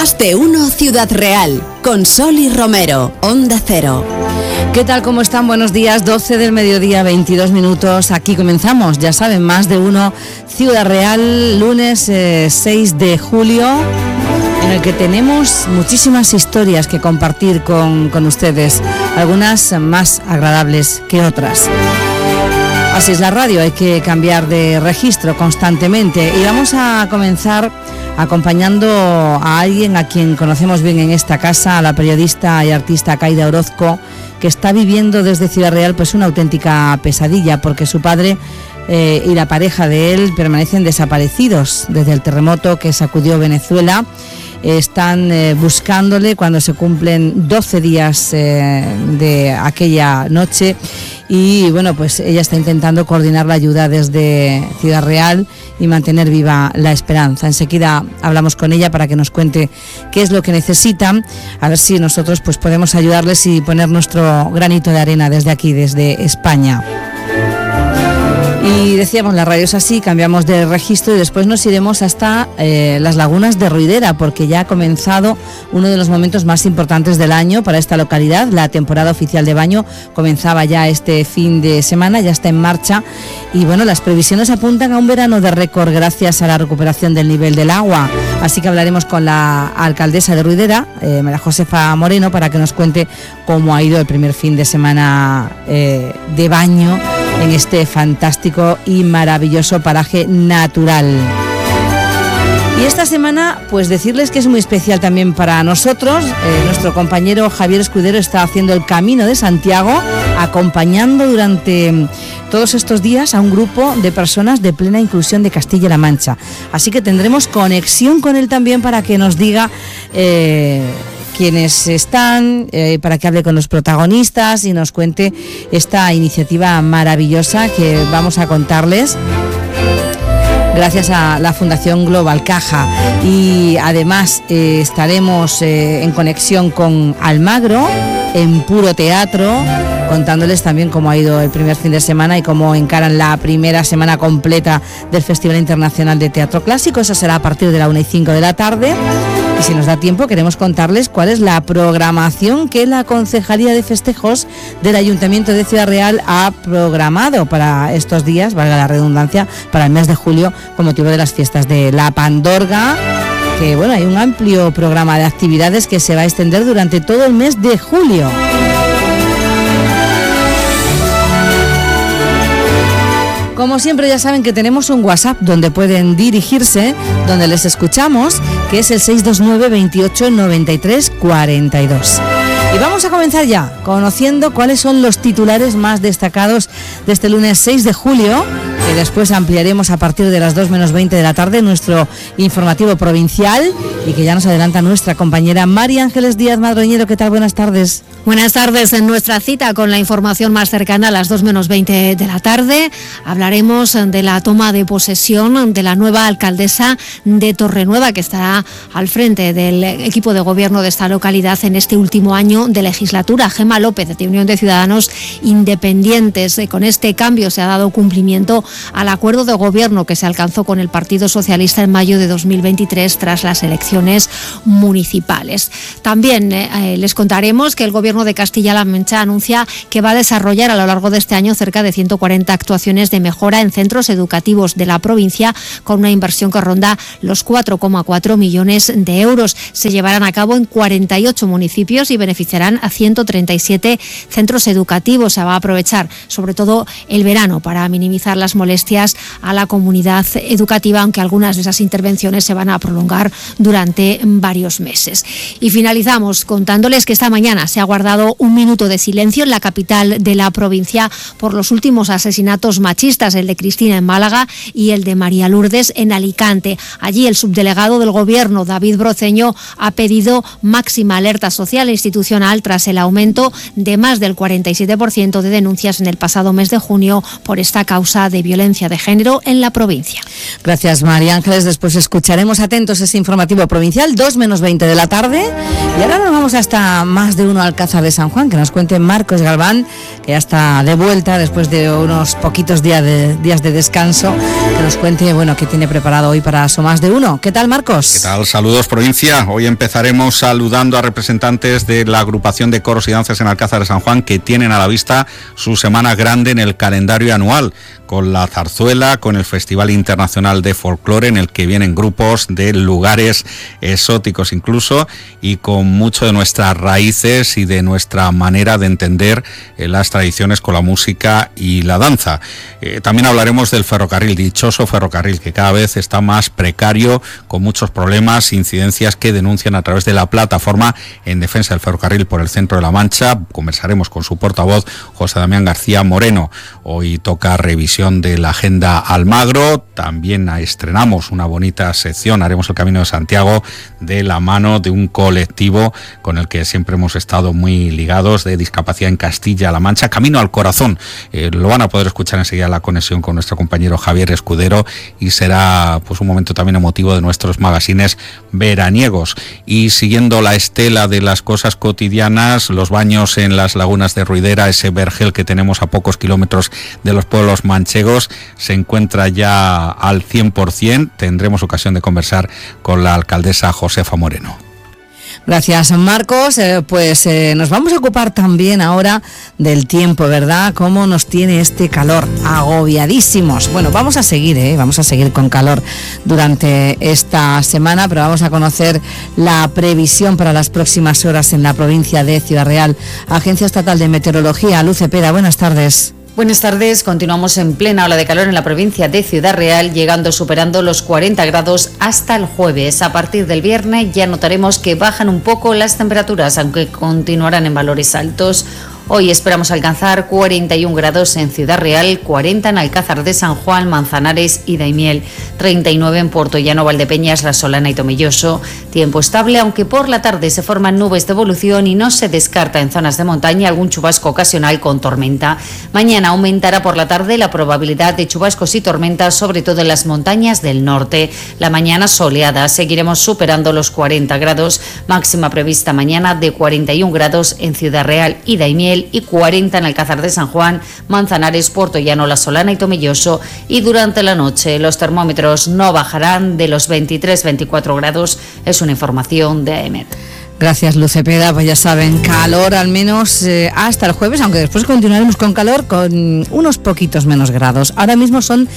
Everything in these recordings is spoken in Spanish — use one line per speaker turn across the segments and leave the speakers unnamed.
Más de uno Ciudad Real, con Sol y Romero, Onda Cero.
¿Qué tal? ¿Cómo están? Buenos días, 12 del mediodía, 22 minutos. Aquí comenzamos, ya saben, Más de uno Ciudad Real, lunes 6 de julio, en el que tenemos muchísimas historias que compartir con ustedes, algunas más agradables que otras. Así es la radio, hay que cambiar de registro constantemente y vamos a comenzar acompañando a alguien a quien conocemos bien en esta casa, a la periodista y artista Caida Orozco, que está viviendo desde Ciudad Real pues una auténtica pesadilla, porque su padre y la pareja de él permanecen desaparecidos desde el terremoto que sacudió Venezuela. Están buscándole cuando se cumplen 12 días de aquella noche y bueno, pues ella está intentando coordinar la ayuda desde Ciudad Real y mantener viva la esperanza. Enseguida hablamos con ella para que nos cuente qué es lo que necesitan, a ver si nosotros pues podemos ayudarles y poner nuestro granito de arena desde aquí, desde España. Y decíamos, la radio es así, cambiamos de registro y después nos iremos hasta las lagunas de Ruidera, porque ya ha comenzado uno de los momentos más importantes del año para esta localidad. La temporada oficial de baño comenzaba ya este fin de semana, ya está en marcha y bueno, las previsiones apuntan a un verano de récord gracias a la recuperación del nivel del agua. Así que hablaremos con la alcaldesa de Ruidera, María Josefa Moreno, para que nos cuente cómo ha ido el primer fin de semana de baño en este fantástico y maravilloso paraje natural. Y esta semana, pues decirles que es muy especial también para nosotros. Nuestro compañero Javier Escudero está haciendo el Camino de Santiago, acompañando durante todos estos días a un grupo de personas de plena inclusión de Castilla-La Mancha. Así que tendremos conexión con él también para que nos diga quiénes están, para que hable con los protagonistas y nos cuente esta iniciativa maravillosa que vamos a contarles gracias a la Fundación Global Caja. Y además estaremos en conexión con Almagro, en Puro Teatro, contándoles también cómo ha ido el primer fin de semana y cómo encaran la primera semana completa del Festival Internacional de Teatro Clásico. Eso será a partir de la 1:05 de la tarde. Y si nos da tiempo, queremos contarles cuál es la programación que la Concejalía de Festejos del Ayuntamiento de Ciudad Real ha programado para estos días, valga la redundancia, para el mes de julio, con motivo de las fiestas de la Pandorga. Que bueno, hay un amplio programa de actividades que se va a extender durante todo el mes de julio. Como siempre, ya saben que tenemos un WhatsApp donde pueden dirigirse, donde les escuchamos, que es el 629 28 93 42. Y vamos a comenzar ya conociendo cuáles son los titulares más destacados de este lunes 6 de julio, que después ampliaremos a partir de las 2 menos 20 de la tarde, nuestro informativo provincial, y que ya nos adelanta nuestra compañera María Ángeles Díaz Madroñero. ¿Qué tal? Buenas tardes.
Buenas tardes. En nuestra cita con la información más cercana a las 2 menos 20 de la tarde, hablaremos de la toma de posesión de la nueva alcaldesa de Torrenueva, que estará al frente del equipo de gobierno de esta localidad en este último año de legislatura. Gemma López, de Unión de Ciudadanos Independientes. Con este cambio se ha dado cumplimiento al acuerdo de gobierno que se alcanzó con el Partido Socialista en mayo de 2023 tras las elecciones municipales. También les contaremos que el gobierno de Castilla-La Mancha anuncia que va a desarrollar a lo largo de este año cerca de 140 actuaciones de mejora en centros educativos de la provincia, con una inversión que ronda los 4,4 millones de euros. Se llevarán a cabo en 48 municipios y beneficiarán a 137 centros educativos. Se va a aprovechar sobre todo el verano para minimizar las molestias a la comunidad educativa, aunque algunas de esas intervenciones se van a prolongar durante varios meses. Y finalizamos contándoles que esta mañana se ha guardado un minuto de silencio en la capital de la provincia por los últimos asesinatos machistas, el de Cristina en Málaga y el de María Lourdes en Alicante. Allí el subdelegado del Gobierno, David Broceño, ha pedido máxima alerta social e institucional tras el aumento de más del 47% de denuncias en el pasado mes de junio por esta causa de violencia de género en la provincia.
Gracias, María Ángeles. Después escucharemos atentos ese informativo tráfico provincial, 2 menos 20 de la tarde. Y ahora nos vamos hasta Más de Uno Alcázar de San Juan, que nos cuente Marcos Galván, que ya está de vuelta después de unos poquitos días de descanso, que nos cuente, bueno, qué tiene preparado hoy para su Más de Uno. ¿Qué tal, Marcos?
¿Qué tal? Saludos, provincia. Hoy empezaremos saludando a representantes de la agrupación de coros y danzas en Alcázar de San Juan, que tienen a la vista su semana grande en el calendario anual, con la zarzuela, con el Festival Internacional de Folclore, en el que vienen grupos de lugares exóticos incluso, y con mucho de nuestras raíces y de nuestra manera de entender las tradiciones con la música y la danza. También hablaremos del ferrocarril, dichoso ferrocarril, que cada vez está más precario, con muchos problemas, incidencias que denuncian a través de la plataforma en defensa del ferrocarril por el centro de La Mancha. Conversaremos con su portavoz, José Damián García Moreno. Hoy toca revisión de la agenda Almagro. También estrenamos una bonita sección, haremos el Camino de Santiago de la mano de un colectivo con el que siempre hemos estado muy ligados, de discapacidad en Castilla-La Mancha, Camino al Corazón. Lo van a poder escuchar enseguida, la conexión con nuestro compañero Javier Escudero, y será pues un momento también emotivo de nuestros magazines veraniegos. Y siguiendo la estela de las cosas cotidianas, los baños en las lagunas de Ruidera, ese vergel que tenemos a pocos kilómetros de los pueblos manchegos, se encuentra ya al 100%. Tendremos ocasión de conversar con la alcaldesa Josefa Moreno.
Gracias, Marcos. Nos vamos a ocupar también ahora del tiempo, ¿verdad? ¿Cómo nos tiene este calor? Agobiadísimos. Bueno, vamos a seguir con calor durante esta semana, pero vamos a conocer la previsión para las próximas horas en la provincia de Ciudad Real. Agencia Estatal de Meteorología, Luz Cepeda, buenas tardes.
Buenas tardes, continuamos en plena ola de calor en la provincia de Ciudad Real, superando los 40 grados hasta el jueves. A partir del viernes ya notaremos que bajan un poco las temperaturas, aunque continuarán en valores altos. Hoy esperamos alcanzar 41 grados en Ciudad Real, 40 en Alcázar de San Juan, Manzanares y Daimiel, 39 en Puertollano, Valdepeñas, La Solana y Tomelloso. Tiempo estable, aunque por la tarde se forman nubes de evolución y no se descarta en zonas de montaña algún chubasco ocasional con tormenta. Mañana aumentará por la tarde la probabilidad de chubascos y tormentas, sobre todo en las montañas del norte. La mañana soleada, seguiremos superando los 40 grados, máxima prevista mañana de 41 grados en Ciudad Real y Daimiel, y 40 en Alcázar de San Juan, Manzanares, Puertollano, La Solana y Tomelloso. Y durante la noche los termómetros no bajarán de los 23-24 grados, es una información de AEMET.
Gracias, Luz Cepeda. Pues ya saben, calor al menos hasta el jueves, aunque después continuaremos con calor con unos poquitos menos grados. Ahora mismo son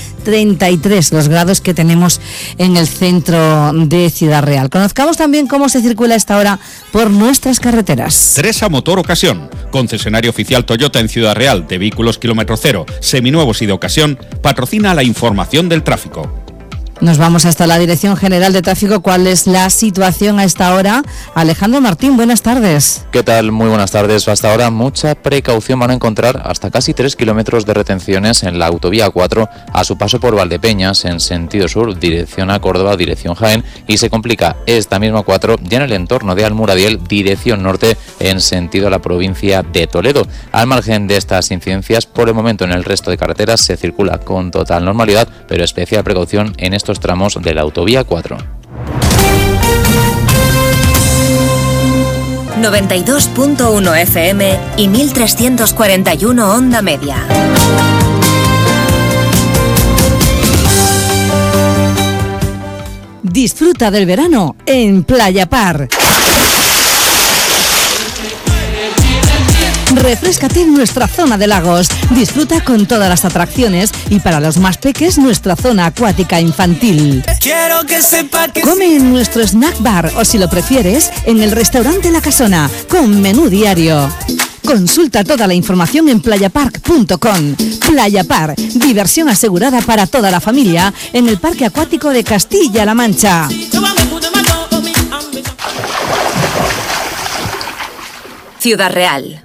33 los grados que tenemos en el centro de Ciudad Real. Conozcamos también cómo se circula a esta hora por nuestras carreteras.
Tresa Motor Ocasión, concesionario oficial Toyota en Ciudad Real, de vehículos kilómetro cero, seminuevos y de ocasión, patrocina la información del tráfico.
Nos vamos hasta la Dirección General de Tráfico. ¿Cuál es la situación a esta hora? Alejandro Martín, buenas tardes.
¿Qué tal? Muy buenas tardes. Hasta ahora mucha precaución, van a encontrar hasta casi 3 kilómetros de retenciones en la autovía 4 a su paso por Valdepeñas en sentido sur, dirección a Córdoba, dirección Jaén, y se complica esta misma 4 ya en el entorno de Almuradiel, dirección norte en sentido a la provincia de Toledo. Al margen de estas incidencias, por el momento en el resto de carreteras se circula con total normalidad, pero especial precaución en estos tramos de la autovía 4.
92.1 FM y 1341 onda media.
Disfruta del verano en Playa Par. Refréscate en nuestra zona de lagos. Disfruta con todas las atracciones y para los más peques nuestra zona acuática infantil. Quiero que sepa que come en nuestro snack bar o, si lo prefieres, en el restaurante La Casona con menú diario. Consulta toda la información en playapark.com. Playa Par, diversión asegurada para toda la familia en el Parque Acuático de Castilla-La Mancha.
Ciudad Real.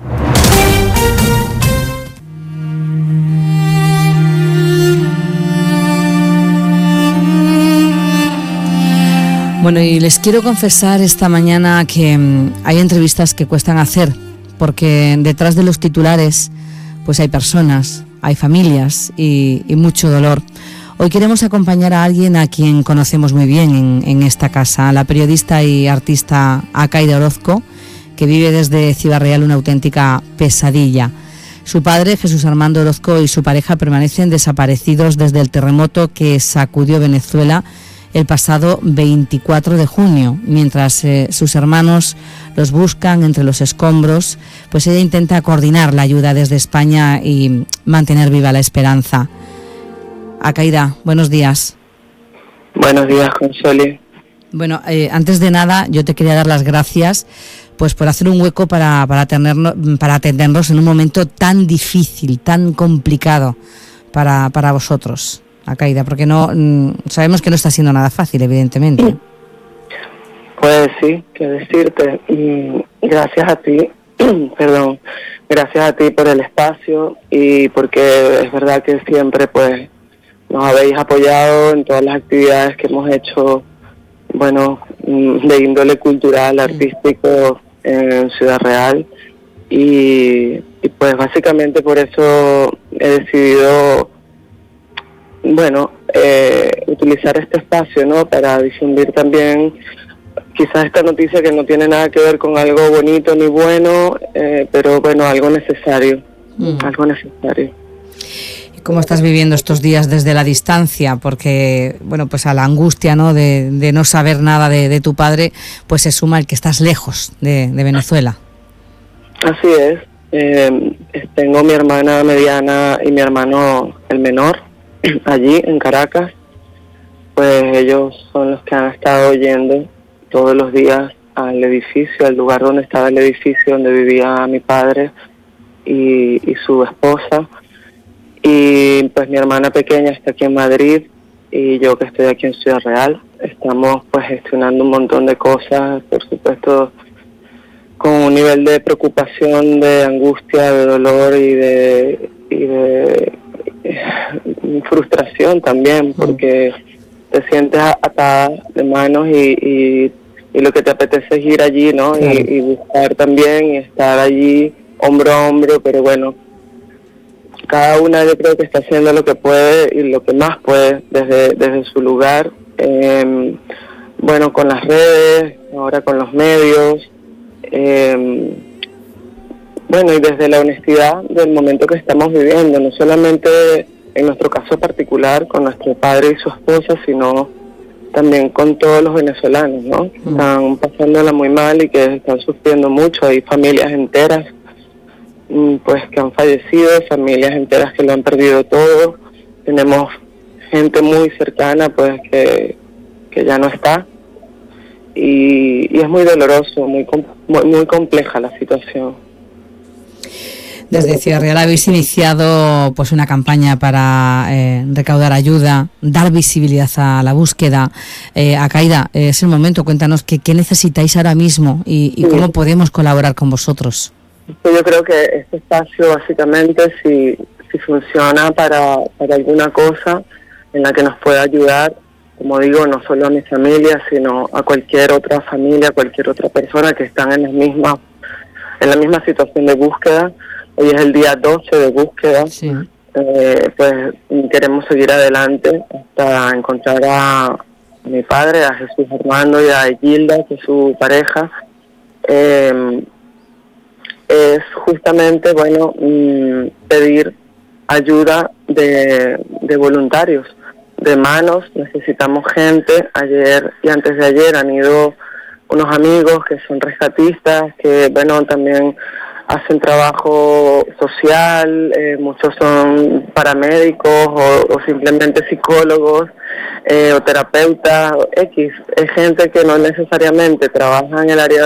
Bueno, y les quiero confesar esta mañana que hay entrevistas que cuestan hacer, porque detrás de los titulares pues hay personas, hay familias y mucho dolor. Hoy queremos acompañar a alguien a quien conocemos muy bien en esta casa, a la periodista y artista Acaida Orozco, que vive desde Ciudad Real una auténtica pesadilla. Su padre, Jesús Armando Orozco, y su pareja permanecen desaparecidos desde el terremoto que sacudió Venezuela el pasado 24 de junio. Mientras sus hermanos los buscan entre los escombros, pues ella intenta coordinar la ayuda desde España y mantener viva la esperanza. Acaida, buenos días.
Buenos días, Consoli.
Bueno, antes de nada, yo te quería dar las gracias pues por hacer un hueco para atendernos en un momento tan difícil, tan complicado para vosotros, Acaida, porque sabemos que no está siendo nada fácil, evidentemente.
Pues sí, qué decirte. Gracias a ti, gracias a ti por el espacio y porque es verdad que siempre pues nos habéis apoyado en todas las actividades que hemos hecho, bueno, de índole cultural, artístico en Ciudad Real y pues básicamente por eso he decidido, bueno, utilizar este espacio, ¿no? Para difundir también quizás esta noticia que no tiene nada que ver con algo bonito ni bueno, pero bueno, algo necesario, algo necesario.
¿Cómo estás viviendo estos días desde la distancia? Porque, bueno, pues a la angustia, ¿no?, de no saber nada de tu padre, pues se suma el que estás lejos de Venezuela.
Así es. Tengo mi hermana mediana y mi hermano el menor allí en Caracas. Pues ellos son los que han estado yendo todos los días al edificio, al lugar donde estaba el edificio donde vivía mi padre y su esposa. Y pues mi hermana pequeña está aquí en Madrid y yo que estoy aquí en Ciudad Real. Estamos pues gestionando un montón de cosas, por supuesto con un nivel de preocupación, de angustia, de dolor y de frustración también, porque te sientes atada de manos y lo que te apetece es ir allí, ¿no? Claro. Y buscar también y estar allí hombro a hombro, pero bueno, cada una yo creo que está haciendo lo que puede y lo que más puede desde su lugar, bueno, con las redes, ahora con los medios, bueno, y desde la honestidad del momento que estamos viviendo, no solamente en nuestro caso particular con nuestro padre y su esposa, sino también con todos los venezolanos, ¿no? Que están pasándola muy mal y que están sufriendo mucho. Hay familias enteras pues que han fallecido, familias enteras que lo han perdido todo. Tenemos gente muy cercana pues que ya no está y es muy doloroso, muy compleja la situación.
Desde Ciudad Real habéis iniciado pues una campaña para recaudar ayuda, dar visibilidad a la búsqueda. Acaida, es el momento, cuéntanos qué necesitáis ahora mismo y cómo podemos colaborar con vosotros.
Yo creo que este espacio básicamente si funciona para alguna cosa en la que nos pueda ayudar, como digo, no solo a mi familia, sino a cualquier otra familia, cualquier otra persona que están en la misma situación de búsqueda. Hoy es el día 12 de búsqueda, sí. Pues queremos seguir adelante hasta encontrar a mi padre, a Jesús Armando y a Gilda, que es su pareja. Es justamente, bueno, pedir ayuda de voluntarios, de manos. Necesitamos gente. Ayer y antes de ayer han ido unos amigos que son rescatistas, que, bueno, también hacen trabajo social, muchos son paramédicos o simplemente psicólogos o terapeutas, es gente que no necesariamente trabaja en el área